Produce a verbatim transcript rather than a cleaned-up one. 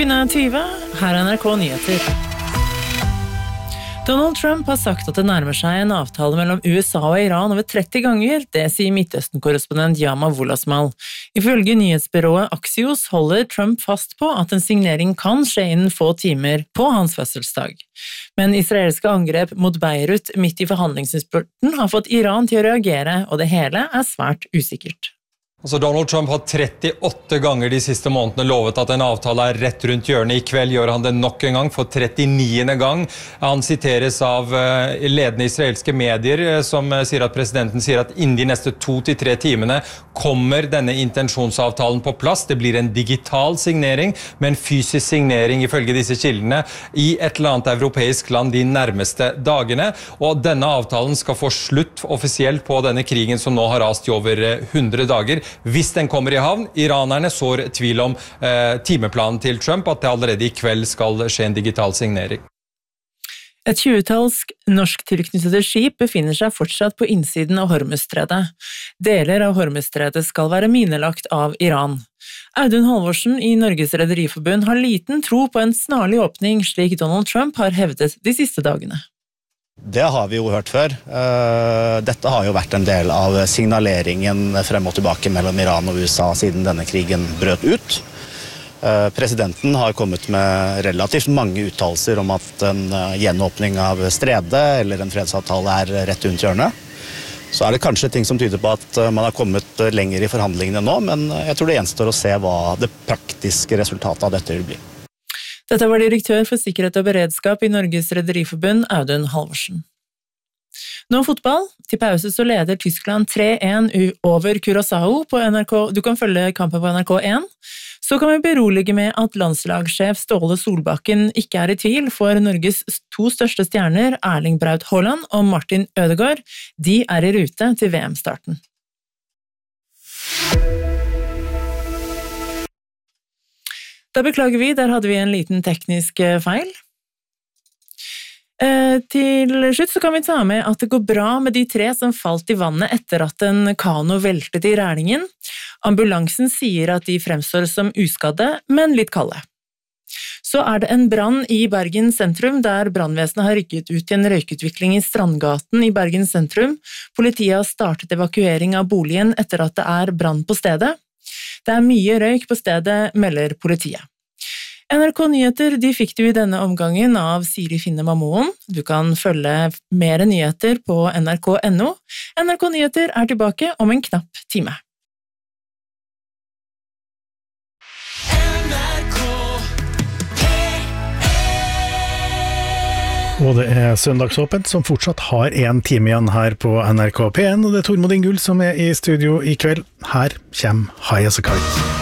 Klokken er tyve, her er N R K Nyheter. Donald Trump har sagt at det nærmer seg en avtale mellom U S A og Iran over tretti ganger, det sier Midtøsten-korrespondent Yama Wolasmal. Ifølge nyhetsbyrået Axios holder Trump fast på at en signering kan skje innen få timer på hans fødselsdag. Men israelske angrep mot Beirut midt i forhandlingsinnspurten har fått Iran til å reagere, og det hele er svært usikkert. Altså Donald Trump har trettiåtte ganger de siste månedene lovet at en avtale er rett rundt hjørnet. I kveld gjør han det nok en gang for trettiniende gang. Han siteres av ledende israelske medier som sier at presidenten sier at innen de neste to til tre timene kommer denne intensjonsavtalen på plass. Det blir en digital signering, men fysisk signering ifølge disse kildene i et eller annet europeisk land de nærmeste dagene. Og denne avtalen skal få slutt offisielt på denne krigen som nå har rast i over hundre dager. Hvis den kommer i havn, iranerne sår tvil om eh, timeplanen til Trump, at det allerede i kveld skal skje en digital signering. Et tjuetalsk norsk tilknyttede skip befinner seg fortsatt på innsiden av Hormuzstredet. Deler av Hormuzstredet skal være minelagt av Iran. Audun Halvorsen i Norges Rederiforbund har liten tro på en snarlig åpning, slik Donald Trump har hevdet de siste dagene. Det har vi jo hørt før. Dette har jo vært en del av signaleringen frem og tilbake mellom Iran og U S A siden denne krigen brøt ut. Presidenten har kommet med relativt mange uttalelser om at en gjenåpning av stredet eller en fredsavtale er rett rundt hjørnet. Så er det kanskje ting som tyder på at man har kommet lenger i forhandlingene nå, men jeg tror det gjenstår å se hva det praktiske resultatet av dette vil bli. Dette var direktør for sikkerhet og beredskap i Norges Rederiforbund, Audun Halvorsen. Nå fotball. Til pause så leder Tyskland tre en over Curaçao på N R K. Du kan følge kampen på N R K én. Så kan vi berolige med at landslagssjef Ståle Solbakken ikke er i tvil, for Norges to største stjerner, Erling Braut Haaland og Martin Ødegaard, de er i rute til V M-starten. Da beklager vi, der hadde vi en liten teknisk feil. Eh, til slutt så kan vi ta med at det går bra med de tre som falt i vannet etter at en kano veltet i Rælingen. Ambulansen sier at de fremstår som uskadde, men litt kalde. Så er det en brann i Bergen sentrum, der brannvesenet har rykket ut til en røykutvikling i Strandgaten i Bergen sentrum. Politiet har startet evakuering av boligen etter at det er brann på stedet. Det er mye røyk på stedet, melder politiet. N R K Nyheter de fikk du i denne omgangen av Siri Finne Mamoen. Du kan følge mer nyheter på N R K punktum N O. N R K Nyheter er tilbake om en knapp time. Og det er søndagsåpent som fortsatt har en time igjen her på N R K P én, og det er Tormod Ingull som er i studio i kveld. Her kommer High as a Kite.